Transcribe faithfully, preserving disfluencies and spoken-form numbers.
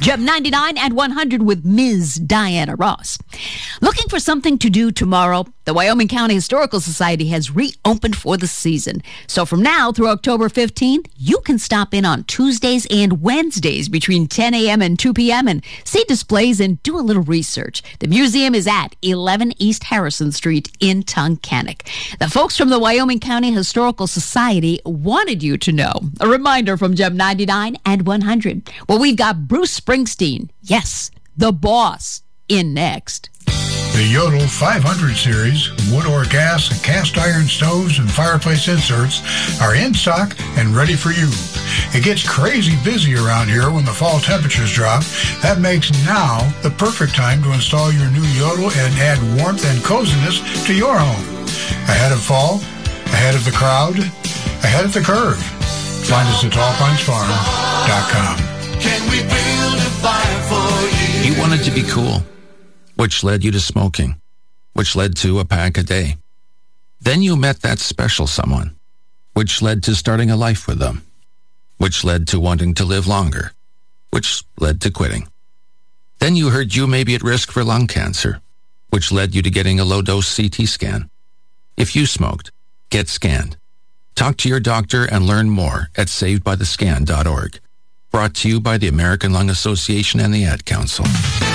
Gem ninety-nine and one hundred with Miz Diana Ross. Looking for something to do tomorrow? The Wyoming County Historical Society has reopened for the season. So from now through October fifteenth, you can stop in on Tuesdays and Wednesdays between ten a.m. and two p.m. and see displays and do a little research. The museum is at eleven East Harrison Street in Tunkhannock. The folks from the Wyoming County Historical Society wanted you to know. A reminder from Gem ninety-nine and one hundred. Well, we've got Bruce Springsteen, yes, the boss, in next. The Yodel five hundred series, wood or gas, cast iron stoves, and fireplace inserts are in stock and ready for you. It gets crazy busy around here when the fall temperatures drop. That makes now the perfect time to install your new Yodel and add warmth and coziness to your home. Ahead of fall, ahead of the crowd, ahead of the curve. Find us at tall pines farm dot com. Can we build a fire for you? You wanted to be cool, which led you to smoking, which led to a pack a day. Then you met that special someone, which led to starting a life with them, which led to wanting to live longer, which led to quitting. Then you heard you may be at risk for lung cancer, which led you to getting a low-dose C T scan. If you smoked, get scanned. Talk to your doctor and learn more at saved by the scan dot org. Brought to you by the American Lung Association and the Ad Council.